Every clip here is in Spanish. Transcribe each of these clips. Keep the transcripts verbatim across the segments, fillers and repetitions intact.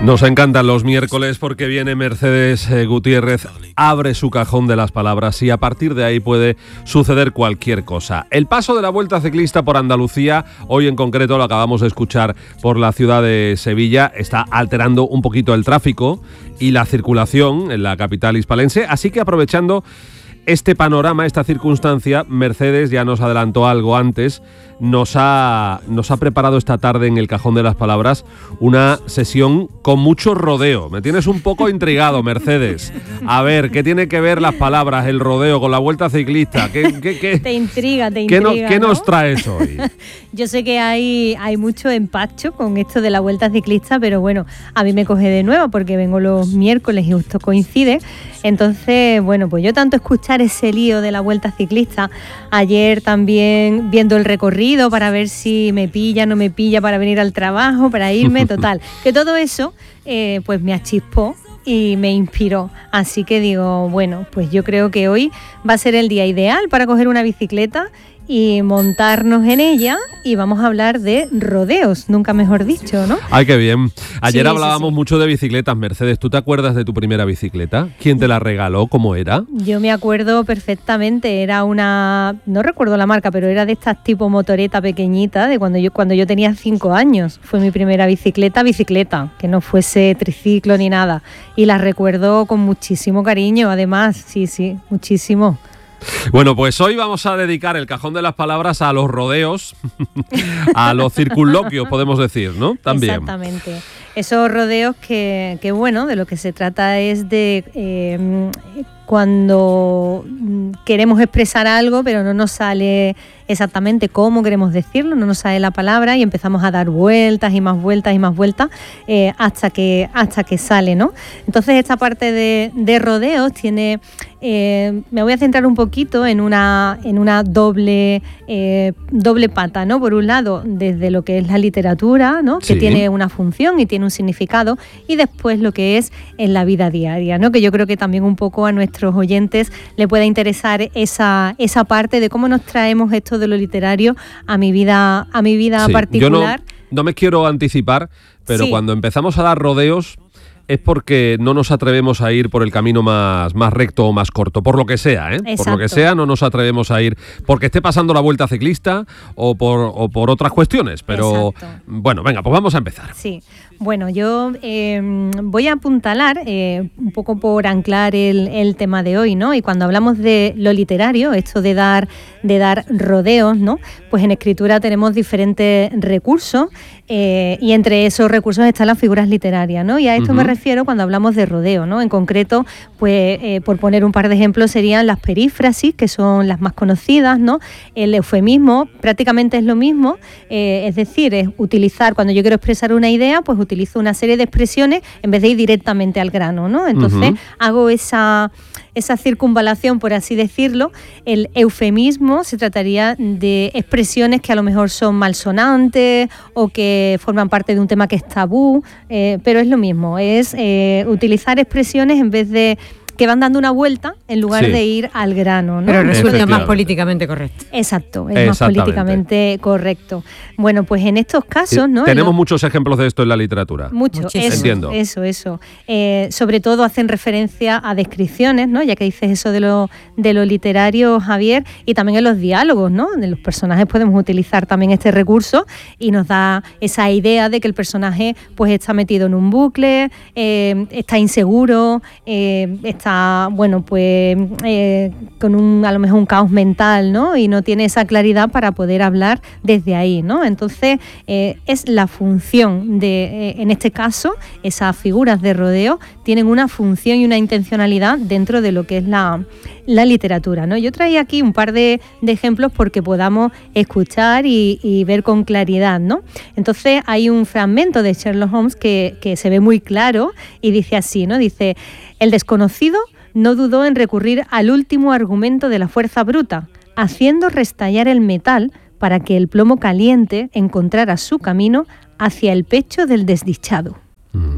Nos encantan los miércoles porque viene Mercedes eh, Gutiérrez, abre su cajón de las palabras y a partir de ahí puede suceder cualquier cosa. El paso de la Vuelta Ciclista por Andalucía, hoy en concreto lo acabamos de escuchar por la ciudad de Sevilla, está alterando un poquito el tráfico y la circulación en la capital hispalense, así que aprovechando este panorama, esta circunstancia, Mercedes ya nos adelantó algo antes, nos ha, nos ha preparado esta tarde en el Cajón de las Palabras una sesión con mucho rodeo. Me tienes un poco intrigado, Mercedes. A ver, ¿qué tiene que ver las palabras, el rodeo con la Vuelta Ciclista? ¿Qué, qué, qué, te intriga, te ¿qué intriga, no, ¿Qué ¿no? nos traes hoy? Yo sé que hay, hay mucho empacho con esto de la Vuelta Ciclista, pero bueno, a mí me coge de nuevo porque vengo los miércoles y justo coincide. Entonces, bueno, pues yo tanto escuchar ese lío de la Vuelta Ciclista, ayer también viendo el recorrido para ver si me pilla, no me pilla para venir al trabajo, para irme, total. Que todo eso eh, pues me achispó y me inspiró. Así que digo, bueno, pues yo creo que hoy va a ser el día ideal para coger una bicicleta y montarnos en ella y vamos a hablar de rodeos, nunca mejor dicho, ¿no? Ay, qué bien. Ayer sí, hablábamos sí, sí. mucho de bicicletas, Mercedes. ¿Tú te acuerdas de tu primera bicicleta? ¿Quién te la regaló? ¿Cómo era? Yo me acuerdo perfectamente, era una, no recuerdo la marca, pero era de estas tipo motoreta pequeñita, de cuando yo cuando yo tenía cinco años. Fue mi primera bicicleta, bicicleta, que no fuese triciclo ni nada. Y la recuerdo con muchísimo cariño, además, sí, sí, muchísimo. Bueno, pues hoy vamos a dedicar el Cajón de las Palabras a los rodeos, a los circunloquios, podemos decir, ¿no? También. Exactamente. Esos rodeos que, que bueno, de lo que se trata es de eh, cuando queremos expresar algo, pero no nos sale exactamente cómo queremos decirlo, no nos sale la palabra y empezamos a dar vueltas y más vueltas y más vueltas eh, hasta que hasta que sale, ¿no? Entonces esta parte de, de rodeos tiene, eh, me voy a centrar un poquito en una en una doble eh, doble pata, ¿no? Por un lado, desde lo que es la literatura, ¿no? Que sí. tiene una función y tiene un significado, y después lo que es en la vida diaria, ¿no? Que yo creo que también un poco a nuestros oyentes le pueda interesar esa esa parte de cómo nos traemos esto de lo literario a mi vida a mi vida sí, particular. Yo no, no me quiero anticipar, pero sí. cuando empezamos a dar rodeos es porque no nos atrevemos a ir por el camino más, más recto o más corto, por lo que sea, ¿eh? Exacto. Por lo que sea, no nos atrevemos a ir porque esté pasando la Vuelta Ciclista o por, o por otras cuestiones, pero Exacto. Bueno, venga, pues vamos a empezar. Sí, bueno, yo eh, voy a apuntalar eh, un poco por anclar el, el tema de hoy, ¿no? Y cuando hablamos de lo literario, esto de dar, de dar rodeos, ¿no? Pues en escritura tenemos diferentes recursos eh, y entre esos recursos están las figuras literarias, ¿no? Y a esto uh-huh. me refiero cuando hablamos de rodeo, ¿no? En concreto, pues eh, por poner un par de ejemplos serían las perífrasis, que son las más conocidas, ¿no? El eufemismo prácticamente es lo mismo, eh, es decir, es utilizar, cuando yo quiero expresar una idea, pues utilizo una serie de expresiones en vez de ir directamente al grano, ¿no? Entonces uh-huh. hago esa, esa circunvalación, por así decirlo. El eufemismo se trataría de expresiones que a lo mejor son malsonantes o que forman parte de un tema que es tabú, eh, pero es lo mismo, es eh, utilizar expresiones en vez de que van dando una vuelta en lugar sí. de ir al grano, ¿no? Pero resulta más políticamente correcto. Exacto, es más políticamente correcto. Bueno, pues en estos casos, ¿no? Tenemos lo... muchos ejemplos de esto en la literatura. Mucho, eso, entiendo. Eso, eso. Eh, sobre todo hacen referencia a descripciones, ¿no? Ya que dices eso de lo, de lo literario, Javier, y también en los diálogos, ¿no? De los personajes podemos utilizar también este recurso y nos da esa idea de que el personaje pues está metido en un bucle, eh, está inseguro, eh, está bueno, pues eh, con un a lo mejor un caos mental, ¿no? Y no tiene esa claridad para poder hablar desde ahí, ¿no? Entonces, eh, es la función de, eh, en este caso, esas figuras de rodeo tienen una función y una intencionalidad dentro de lo que es la, la literatura, ¿no? Yo traía aquí un par de, de ejemplos porque podamos escuchar y, y ver con claridad, ¿no? Entonces, hay un fragmento de Sherlock Holmes que, que se ve muy claro y dice así, ¿no? Dice: el desconocido no dudó en recurrir al último argumento de la fuerza bruta, haciendo restallar el metal para que el plomo caliente encontrara su camino hacia el pecho del desdichado.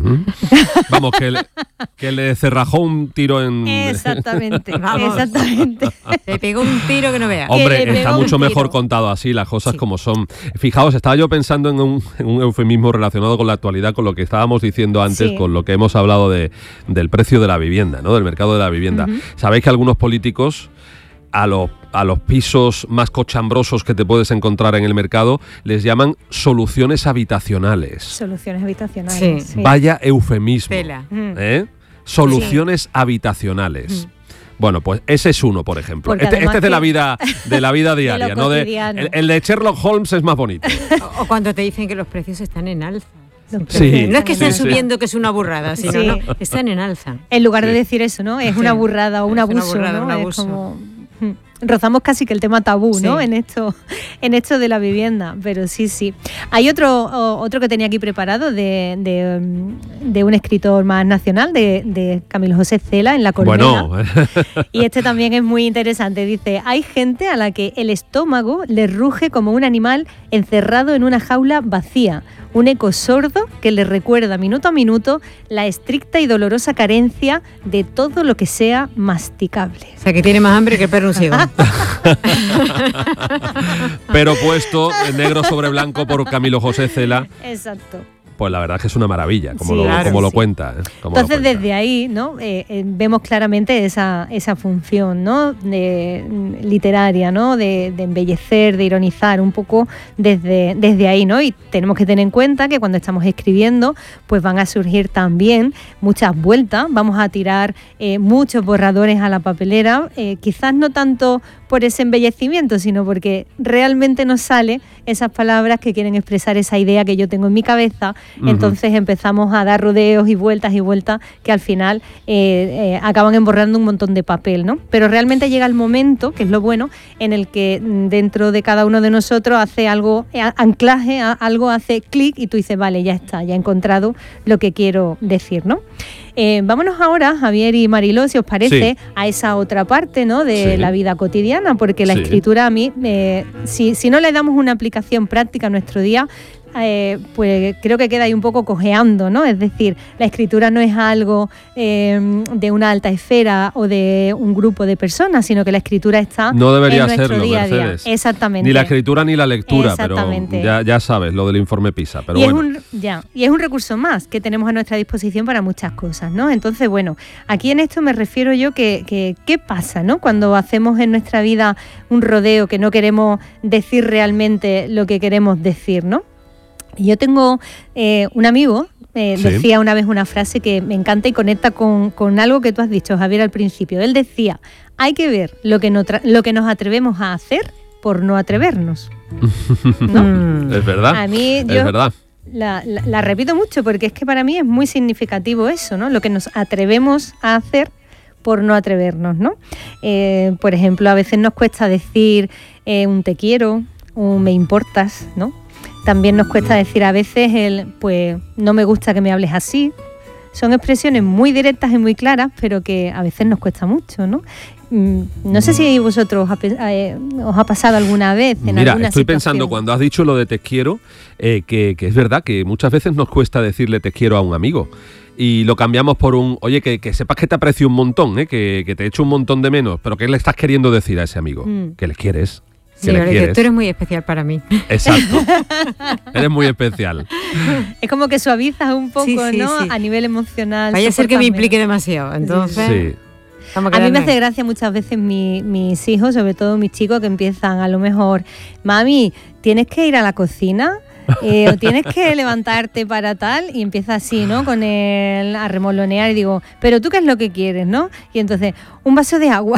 Uh-huh. Vamos, que le, que le cerrajó un tiro en... Exactamente, Vamos. exactamente. Le pegó un tiro que no vea. Hombre, le está pegó un mucho tiro. mejor contado así, las cosas Sí. como son. Fijaos, estaba yo pensando en un, en un eufemismo relacionado con la actualidad, con lo que estábamos diciendo antes, Sí. con lo que hemos hablado de, del precio de la vivienda, ¿no? Del mercado de la vivienda. Uh-huh. Sabéis que algunos políticos a los, a los pisos más cochambrosos que te puedes encontrar en el mercado les llaman soluciones habitacionales. Soluciones habitacionales. Sí. sí. Vaya eufemismo. Tela. Mm. ¿eh? Soluciones habitacionales. Bueno, pues ese es uno, por ejemplo. Porque Este, este además es de la que- vida, de la vida diaria, lo ¿no? De, cotidiano. el, el de Sherlock Holmes es más bonito. O, o cuando te dicen que los precios están en alza. Los Sí. precios No es que están estén en alza. subiendo, que es una burrada, sino Sí. no, están en alza. En lugar de Sí. decir eso, ¿no? Es Sí. una burrada o un Es una abuso, burrada, ¿no? un Es abuso. como... mm, rozamos casi que el tema tabú, ¿no? Sí. En esto, en esto de la vivienda, pero sí, sí. Hay otro, o- otro que tenía aquí preparado de, de, mm, de un escritor más nacional, de, de Camilo José Cela, en La Colmena. Bueno, Y este también es muy interesante. Dice, hay gente a la que el estómago le ruge como un animal encerrado en una jaula vacía. Un eco sordo que le recuerda minuto a minuto la estricta y dolorosa carencia de todo lo que sea masticable. O sea, que tiene más hambre que el perro un ciego. pero puesto en negro sobre blanco por Camilo José Cela, Exacto. pues la verdad es que es una maravilla, como Sí, lo, claro, como lo sí. cuenta. ¿eh? Como lo Entonces, cuenta. desde ahí, ¿no? Eh, eh, vemos claramente esa, esa función, ¿no? De, mm, literaria, ¿no? De, de embellecer, de ironizar, un poco desde, desde ahí, ¿no? Y tenemos que tener en cuenta que cuando estamos escribiendo, pues van a surgir también muchas vueltas, vamos a tirar eh, muchos borradores a la papelera, eh, quizás no tanto por ese embellecimiento, sino porque realmente nos sale esas palabras que quieren expresar esa idea que yo tengo en mi cabeza. Ujú. Entonces empezamos a dar rodeos y vueltas y vueltas que al final eh, eh, acaban emborrando un montón de papel, ¿no? Pero realmente llega el momento, que es lo bueno, en el que mm, dentro de cada uno de nosotros hace algo, eh, anclaje, a- algo hace clic y tú dices, vale, ya está, ya he encontrado lo que quiero decir, ¿no? Eh, vámonos ahora, Javier y Mariló, si os parece, Sí. a esa otra parte, ¿no? De Sí. la vida cotidiana, porque la Sí. escritura a mí, eh, si, si no le damos una aplicación práctica a nuestro día, eh, pues creo que queda ahí un poco cojeando, ¿no? Es decir, la escritura no es algo eh, de una alta esfera o de un grupo de personas, sino que la escritura está No debería en nuestro serlo, día a día. Mercedes. Exactamente. Ni la escritura ni la lectura, pero Exactamente. ya, ya sabes, lo del informe PISA. Pero y, bueno. es un, ya, y es un recurso más que tenemos a nuestra disposición para muchas cosas, ¿no? Entonces, bueno, aquí en esto me refiero yo que, que ¿qué pasa, ¿no? Cuando hacemos en nuestra vida un rodeo que no queremos decir realmente lo que queremos decir, ¿no? Y yo tengo eh, un amigo, eh, Sí. decía una vez una frase que me encanta y conecta con, con algo que tú has dicho, Javier, al principio. Él decía, hay que ver lo que, no tra- lo que nos atrevemos a hacer por no atrevernos. ¿no? Mm. Es verdad. A mí, es yo verdad. la, la- la repito mucho porque es que para mí es muy significativo eso, ¿no? Lo que nos atrevemos a hacer por no atrevernos, ¿no? Eh, por ejemplo, a veces nos cuesta decir eh, un te quiero, un me importas, ¿no? También nos cuesta decir a veces el, pues, no me gusta que me hables así. Son expresiones muy directas y muy claras, pero que a veces nos cuesta mucho, ¿no? Mm, No sé si vosotros os ha, pe- eh, os ha pasado alguna vez en Mira, alguna estoy situación. pensando cuando has dicho lo de te quiero, eh, que, que es verdad que muchas veces nos cuesta decirle te quiero a un amigo. Y lo cambiamos por un, oye, que, que sepas que te aprecio un montón, ¿eh? que, que te echo un montón de menos, pero ¿qué le estás queriendo decir a ese amigo? Mm. Que le quieres. Que Sí, le ahora dice, quieres. tú eres muy especial para mí. Exacto. Eres muy especial. Es como que suavizas un poco, Sí, sí, ¿no? sí. A nivel emocional. Vaya a ser que me soportas implique menos. demasiado. Entonces, Sí. vamos A mí me quedando hace ahí. gracia muchas veces mi- mis hijos, sobre todo mis chicos, que empiezan a lo mejor, mami, ¿tienes que ir a la cocina? Eh, o tienes que levantarte para tal, y empieza así, ¿no? Con el a remolonear y digo, pero tú qué es lo que quieres, ¿no? Y entonces, un vaso de agua.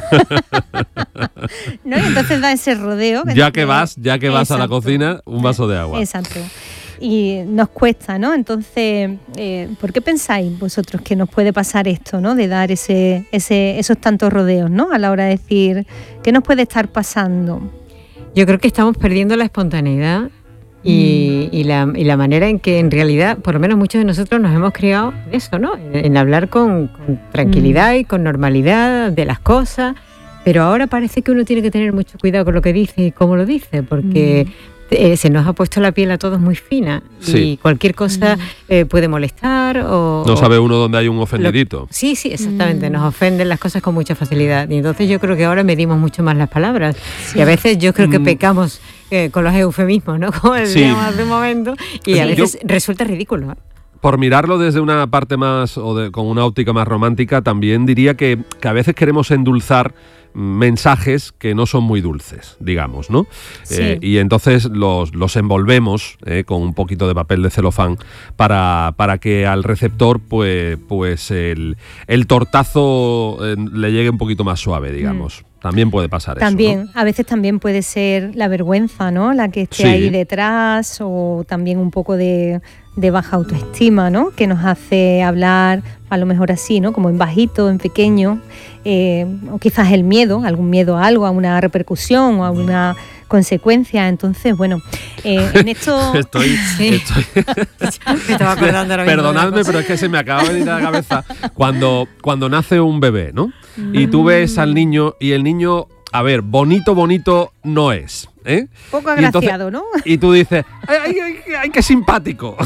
¿No? Y entonces da ese rodeo. Ya que vas, ya que vas a la Exacto. cocina, un vaso de agua. Exacto. Y nos cuesta, ¿no? Entonces, eh, ¿por qué pensáis vosotros que nos puede pasar esto, ¿no? De dar ese, ese, esos tantos rodeos, ¿no? A la hora de decir, ¿qué nos puede estar pasando? Yo creo que estamos perdiendo la espontaneidad y, y, la, y la manera en que en realidad, por lo menos muchos de nosotros nos hemos criado en eso, ¿no? En, en hablar con, con tranquilidad y con normalidad de las cosas, pero ahora parece que uno tiene que tener mucho cuidado con lo que dice y cómo lo dice, porque eh, se nos ha puesto la piel a todos muy fina Sí. y cualquier cosa eh, puede molestar o... No sabe uno dónde hay un ofendidito. Lo, sí, sí, exactamente. Mm. Nos ofenden las cosas con mucha facilidad. Y entonces yo creo que ahora medimos mucho más las palabras. Sí. Y a veces yo creo que Mm. pecamos eh, con los eufemismos, ¿no? Como decíamos Sí. hace un momento. Y Sí. a veces Yo- resulta ridículo, ¿eh? Por mirarlo desde una parte más, o de- con una óptica más romántica, también diría que, que a veces queremos endulzar mensajes que no son muy dulces, digamos, ¿no? Sí. Eh, y entonces los, los envolvemos eh, con un poquito de papel de celofán para, para que al receptor pues, pues el, el tortazo eh, le llegue un poquito más suave, digamos. Mm. También puede pasar también, eso, ¿no? A veces también puede ser la vergüenza, ¿no? La que esté Sí. ahí detrás, o también un poco de, de baja autoestima, ¿no? Que nos hace hablar a lo mejor así, ¿no? Como en bajito, en pequeño, eh, o quizás el miedo, algún miedo a algo, a una repercusión o a una consecuencia. Entonces, bueno, eh, en esto... estoy... Sí. estoy... Me estaba acordando ahora mismo. Perdonadme, pero es que se me acaba de venir a la cabeza cuando, cuando nace un bebé, ¿no? Y tú ves al niño y el niño, a ver, bonito, bonito no es, ¿eh? Poco Y entonces- agraciado, ¿no? Y tú dices, ¡ay, ay, ay, ay, qué simpático!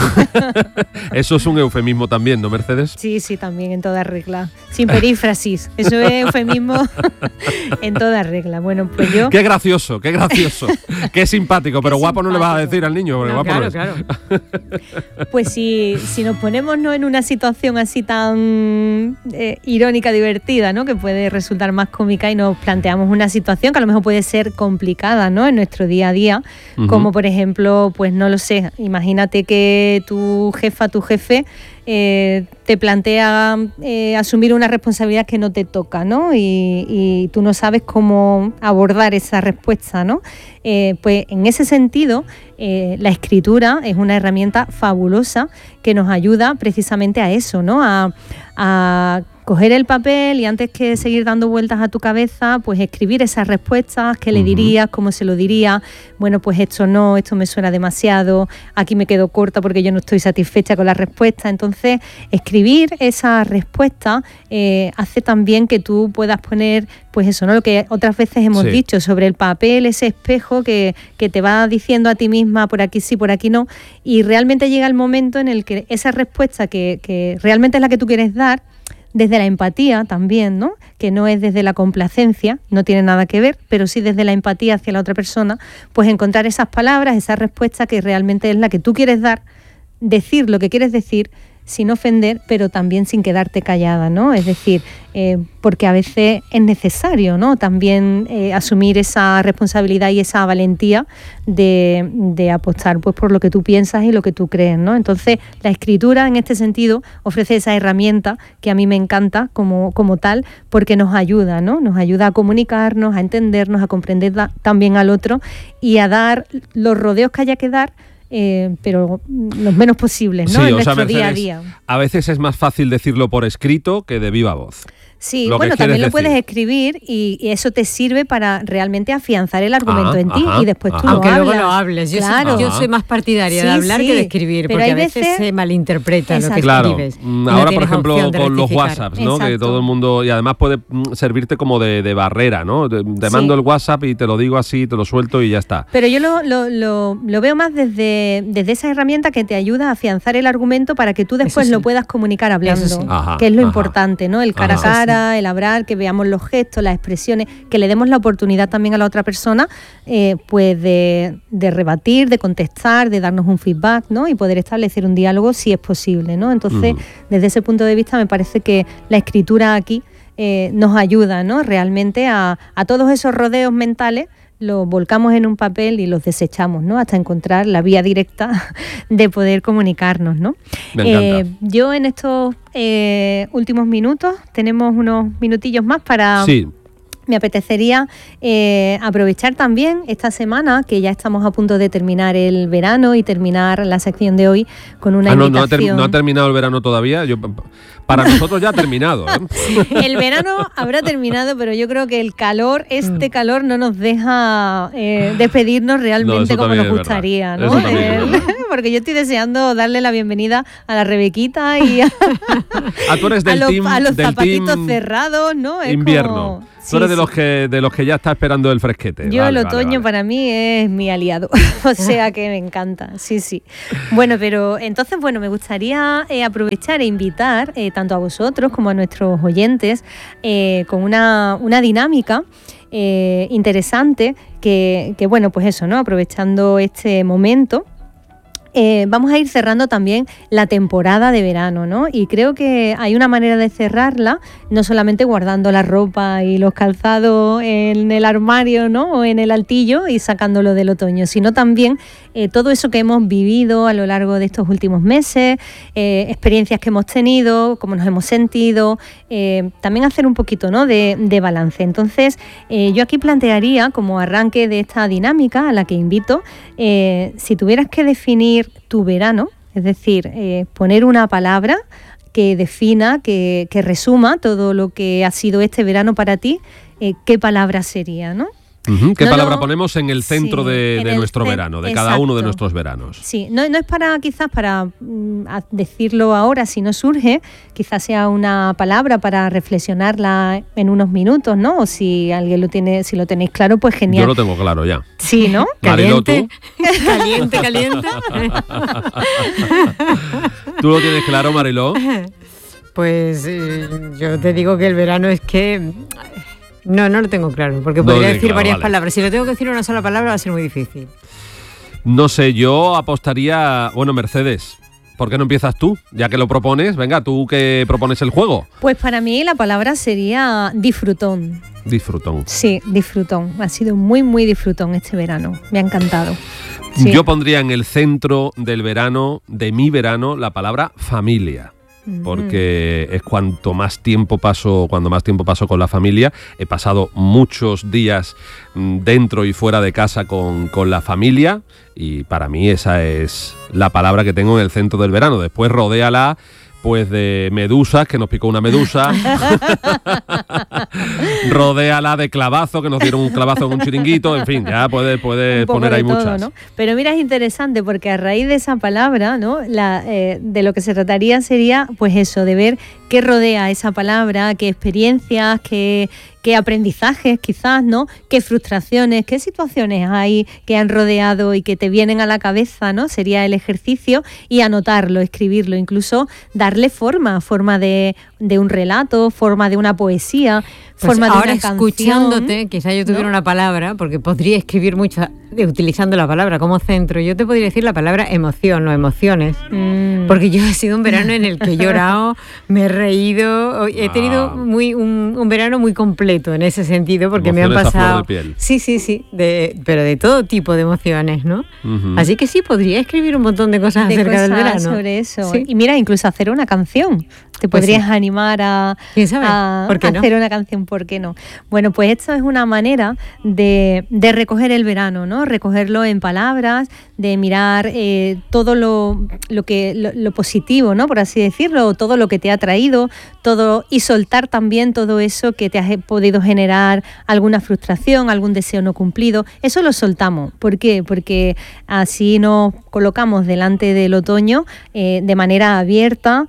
Eso es un eufemismo también, ¿no, Mercedes? Sí, sí, también en toda regla. Sin perífrasis. Eso es eufemismo en toda regla. Bueno, pues yo... ¡Qué gracioso, qué gracioso! ¡Qué simpático! Pero Qué guapo no le vas a simpático. decir al niño, porque No, guapo no claro, es. claro. Pues si, si nos ponemos, ¿no?, en una situación así tan eh, irónica, divertida, ¿no?, que puede resultar más cómica, y nos planteamos una situación que a lo mejor puede ser complicada, ¿no?, en nuestro día a día, Ujú. como por ejemplo, pues no lo sé, imagínate que tu jefa, tu jefe eh, te plantea eh, asumir una responsabilidad que no te toca, ¿no? Y, y tú no sabes cómo abordar esa respuesta, ¿no? Eh, pues en ese sentido, eh, la escritura es una herramienta fabulosa que nos ayuda precisamente a eso, ¿no? A, a coger el papel y, antes que seguir dando vueltas a tu cabeza, pues escribir esas respuestas, qué le Ujú. dirías, cómo se lo diría, bueno, pues esto no, esto me suena demasiado, aquí me quedo corta porque yo no estoy satisfecha con la respuesta. Entonces, escribir esa respuesta eh, hace también que tú puedas poner, pues eso, ¿no?, lo que otras veces hemos Sí. dicho, sobre el papel, ese espejo que, que te va diciendo a ti misma por aquí sí, por aquí no, y realmente llega el momento en el que esa respuesta que, que realmente es la que tú quieres dar, desde la empatía también, ¿no?, que no es desde la complacencia, no tiene nada que ver, pero sí desde la empatía hacia la otra persona, pues encontrar esas palabras, esa respuesta que realmente es la que tú quieres dar, decir lo que quieres decir sin ofender, pero también sin quedarte callada, ¿no? Es decir, eh, porque a veces es necesario, ¿no?, también eh, asumir esa responsabilidad y esa valentía de, de apostar, pues, por lo que tú piensas y lo que tú crees, ¿no? Entonces, la escritura en este sentido ofrece esa herramienta que a mí me encanta como, como tal, porque nos ayuda, ¿no? Nos ayuda a comunicarnos, a entendernos, a comprender da- también al otro y a dar los rodeos que haya que dar, Eh, pero los menos posibles, ¿no? Sí, en o sea, nuestro día a Mercedes, día. a veces es más fácil decirlo por escrito que de viva voz. Sí, lo que bueno, quieres también lo decir. puedes escribir y, y eso te sirve para realmente afianzar el argumento Ah, en ti, ajá, y después tú ajá. lo Aunque hablas. luego lo hables. Yo, Claro. soy, yo Ajá. soy más partidaria Sí, de hablar sí, que de escribir, pero porque hay a veces veces- se malinterpreta lo que Exacto. Claro, escribes. mm, y no ahora por tienes ejemplo opción de con los rectificar. WhatsApps, ¿no? Que Exacto. todo el mundo, y además puede mm, servirte como de, de barrera, ¿no? Te, te Sí. mando el WhatsApp y te lo digo así, te lo suelto y ya está. Pero yo lo, lo, lo, lo veo más desde, desde esa herramienta que te ayuda a afianzar el argumento para que tú después Eso sí. lo puedas comunicar hablando, Eso sí. Ajá, que es lo ajá. importante, ¿no? El cara Ajá. a cara, el hablar, que veamos los gestos, las expresiones, que le demos la oportunidad también a la otra persona, eh, pues de, de rebatir, de contestar, de darnos un feedback, ¿no? Y poder establecer un diálogo si es posible, ¿no? Entonces, Ujú. desde ese punto de vista, me parece que la escritura aquí eh, nos ayuda, ¿no?, realmente a, a todos esos rodeos mentales. Los volcamos en un papel y los desechamos, ¿no?, hasta encontrar la vía directa de poder comunicarnos, ¿no? Me encanta. Eh, yo en estos eh, últimos minutos, tenemos unos minutillos más para... Sí, Me apetecería eh, aprovechar también esta semana, que ya estamos a punto de terminar el verano, y terminar la sección de hoy con una ah, no, no, ha invitación. ter- no ha terminado el verano todavía. Yo, para nosotros ya ha terminado, ¿eh? El verano habrá terminado, pero yo creo que el calor, este calor, no nos deja eh, despedirnos No, realmente eso como también nos es verdad. gustaría, ¿no? Eso también es El- verdad. porque yo estoy deseando darle la bienvenida a la Rebequita y a, Ah, tú eres a del los, team, a los del zapatitos team cerrados, ¿no? Es invierno. como- Tú eres sí. de los que de los que ya está esperando el fresquete. Yo vale, el otoño vale, vale. para mí es mi aliado, o sea que me encanta, sí, sí. Bueno, pero entonces, bueno, me gustaría eh, aprovechar e invitar eh, tanto a vosotros como a nuestros oyentes eh, con una, una dinámica eh, interesante que, que, bueno, pues eso, ¿no? Aprovechando este momento. Eh, vamos a ir cerrando también la temporada de verano, ¿no? Y creo que hay una manera de cerrarla, no solamente guardando la ropa y los calzados en el armario, ¿no? O en el altillo y sacándolo del otoño, sino también eh, todo eso que hemos vivido a lo largo de estos últimos meses, eh, experiencias que hemos tenido, cómo nos hemos sentido, eh, también hacer un poquito, ¿no? de, de balance. Entonces, eh, yo aquí plantearía como arranque de esta dinámica a la que invito, eh, si tuvieras que definir tu verano, es decir, eh, poner una palabra que defina, que, que resuma todo lo que ha sido este verano para ti, eh, ¿qué palabra sería, no? Uh-huh. ¿Qué no, palabra no, ponemos en el centro sí, de, de nuestro cen- verano, de exacto. cada uno de nuestros veranos? Sí, no, no es para quizás para mm, decirlo ahora si no surge, quizás sea una palabra para reflexionarla en unos minutos, ¿no? O si alguien lo tiene, si lo tenéis claro, pues genial. Yo lo tengo claro ya. Sí, ¿no? Mariló, ¿tú? Caliente, caliente. ¿Tú lo tienes claro, Mariló? Pues eh, yo te digo que el verano es que... No, no lo tengo claro, porque No podría lo decir claro, varias vale. palabras. Si lo tengo que decir una sola palabra va a ser muy difícil. No sé, yo apostaría... Bueno, Mercedes, ¿por qué no empiezas tú? Ya que lo propones, venga, tú que propones el juego. Pues para mí la palabra sería disfrutón. Disfrutón. Sí, disfrutón. Ha sido muy, muy disfrutón este verano. Me ha encantado. Sí. Yo pondría en el centro del verano, de mi verano, la palabra familia. Porque es cuanto más tiempo paso, cuando más tiempo paso con la familia. He pasado muchos días dentro y fuera de casa con, con la familia y para mí esa es la palabra que tengo en el centro del verano. Después rodéala pues de medusas, que nos picó una medusa. Rodéala de clavazo, que nos dieron un clavazo en un chiringuito. En fin, ya puedes puede poner ahí todo, muchas. ¿no? Pero mira, es interesante porque a raíz de esa palabra, ¿no? La, eh, de lo que se trataría sería, pues eso, de ver qué rodea esa palabra, qué experiencias, qué, qué aprendizajes quizás, ¿no? Qué frustraciones, qué situaciones hay que han rodeado y que te vienen a la cabeza, ¿no? Sería el ejercicio y anotarlo, escribirlo, incluso darle forma, forma de, de un relato, forma de una poesía, pues forma ahora de una escuchándote, canción, quizá yo tuviera ¿no? una palabra, porque podría escribir mucho utilizando la palabra como centro. Yo te podría decir la palabra emoción o emociones, mm. porque yo he sido un verano en el que he llorado, me he reído, he tenido muy un, un verano muy completo en ese sentido, porque emociones me han pasado, a flor de piel. sí, sí, sí, de, pero de todo tipo de emociones, ¿no? Uh-huh. Así que sí, podría escribir un montón de cosas de acerca cosas del verano. Sobre eso. ¿Sí? Y mira, incluso hacer una canción. Te pues podrías sí. animar a, ¿Quién sabe? a ¿Por qué no? hacer una canción, ¿por qué no? Bueno, pues esto es una manera de, de recoger el verano, ¿no? Recogerlo en palabras, de mirar eh, todo lo, lo que lo, lo positivo, ¿no? Por así decirlo, todo lo que te ha traído, todo y soltar también todo eso que te ha podido generar alguna frustración, algún deseo no cumplido. Eso lo soltamos. ¿Por qué? Porque así nos colocamos delante del otoño eh, de manera abierta,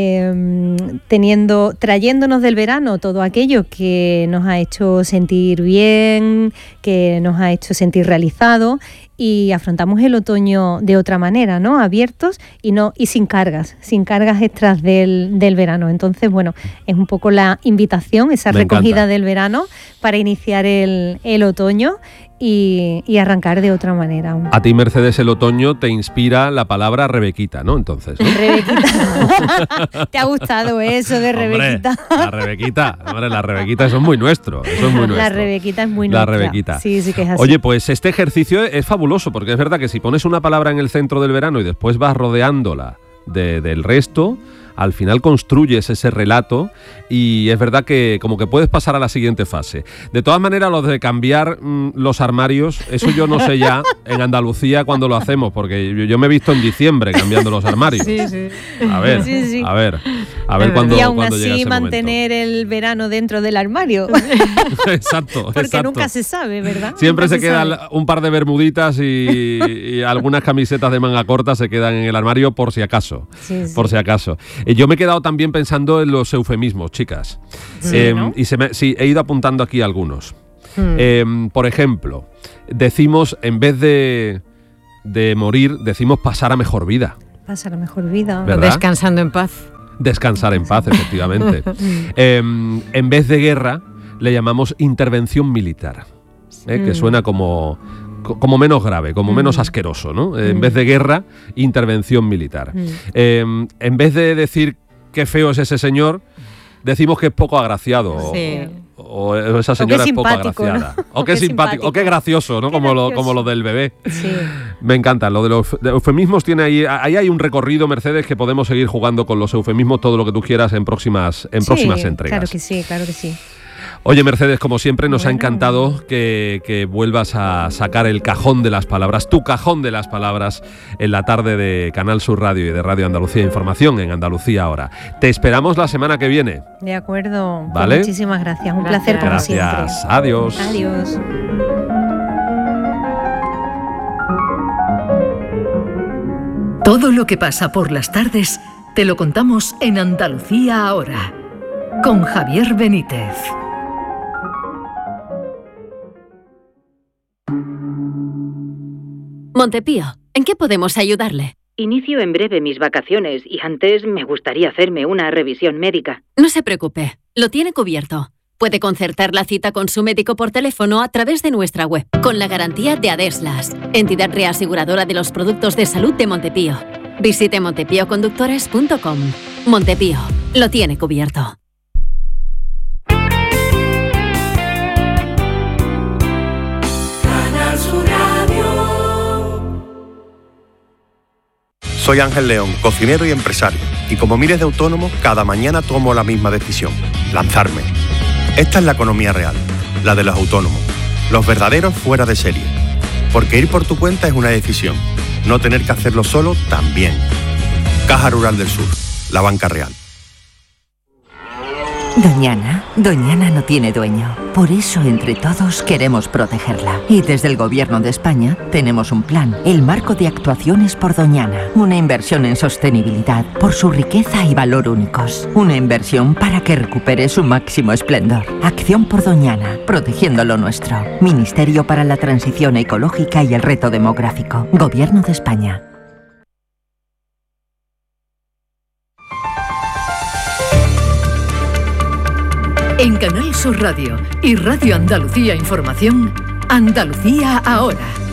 eh, teniendo, trayéndonos del verano todo aquello que nos ha hecho sentir bien, que nos ha hecho sentir realizados, y afrontamos el otoño de otra manera, ¿no? Abiertos y no y sin cargas, sin cargas extras del, del verano. Entonces, bueno, es un poco la invitación, esa Me recogida encanta. del verano para iniciar el, el otoño y, y arrancar de otra manera. A ti, Mercedes, el otoño te inspira la palabra Rebequita, ¿no? Entonces, ¿no? Rebequita. ¿Te ha gustado eso de Rebequita? Hombre, la Rebequita, hombre, la Rebequita, eso es muy nuestro, eso es muy nuestro. La Rebequita es muy La nuestra. Rebequita. Sí, sí que es así. Oye, pues este ejercicio es fabuloso, porque es verdad que si pones una palabra en el centro del verano y después vas rodeándola de, del resto, al final construyes ese relato y es verdad que como que puedes pasar a la siguiente fase. De todas maneras, lo de cambiar mmm, los armarios, eso yo no sé ya en Andalucía cuándo lo hacemos, porque yo, yo me he visto en diciembre cambiando los armarios. Sí, sí. A ver, Sí, sí. a ver, a ver cuándo, y aún cuándo llega así ese mantener el verano dentro del armario. momento. Exacto, Porque exacto. nunca se sabe, ¿verdad? Siempre Nunca se, se quedan sabe. un par de bermuditas y, y algunas camisetas de manga corta se quedan en el armario por si acaso. Sí, sí. Por si acaso. Eh, yo me he quedado también pensando en los eufemismos, chicas. Sí, eh, ¿no? Y se me, sí, he ido apuntando aquí algunos. Mm. Eh, por ejemplo, decimos, en vez de, de morir, decimos pasar a mejor vida. Pasa la mejor vida. ¿Verdad? Descansando en paz. Descansar en paz, efectivamente. eh, en vez de guerra, le llamamos intervención militar, ¿eh? que Mm. suena como, co- como menos grave, como menos asqueroso, ¿no? Eh, En Mm. vez de guerra, intervención militar. Mm. Eh, en vez de decir qué feo es ese señor, decimos que es poco agraciado. o- Sí. O, o esa O señora qué es poco simpático, ¿no? agraciada. O qué simpático, o qué gracioso, ¿no? Qué Como lo, gracioso. como lo del bebé. Sí. Me encanta. Lo de los euf- de eufemismos tiene ahí, ahí hay un recorrido, Mercedes, que podemos seguir jugando con los eufemismos todo lo que tú quieras en próximas, en Sí, próximas entregas. Claro que sí, claro que sí. Oye, Mercedes, como siempre, nos ha Bueno. encantado que, que vuelvas a sacar el cajón de las palabras, tu cajón de las palabras, en la tarde de Canal Sur Radio y de Radio Andalucía Información en Andalucía Ahora. Te esperamos la semana que viene. De acuerdo. Pues Vale. muchísimas gracias. Un Gracias. placer como Gracias. siempre. Adiós. Adiós. Todo lo que pasa por las tardes te lo contamos en Andalucía Ahora, con Javier Benítez. Montepío, ¿en qué podemos ayudarle? Inicio en breve mis vacaciones y antes me gustaría hacerme una revisión médica. No se preocupe, lo tiene cubierto. Puede concertar la cita con su médico por teléfono a través de nuestra web, con la garantía de Adeslas, entidad reaseguradora de los productos de salud de Montepío. Visite montepío conductores punto com. Montepío, lo tiene cubierto. Soy Ángel León, cocinero y empresario, y como miles de autónomos, cada mañana tomo la misma decisión, lanzarme. Esta es la economía real, la de los autónomos, los verdaderos fuera de serie. Porque ir por tu cuenta es una decisión, no tener que hacerlo solo también. Caja Rural del Sur, la banca real. Doñana, Doñana no tiene dueño. Por eso, entre todos, queremos protegerla. Y desde el Gobierno de España tenemos un plan, el Marco de Actuaciones por Doñana. Una inversión en sostenibilidad, por su riqueza y valor únicos. Una inversión para que recupere su máximo esplendor. Acción por Doñana, protegiendo lo nuestro. Ministerio para la Transición Ecológica y el Reto Demográfico. Gobierno de España. En Canal Sur Radio y Radio Andalucía Información, Andalucía Ahora.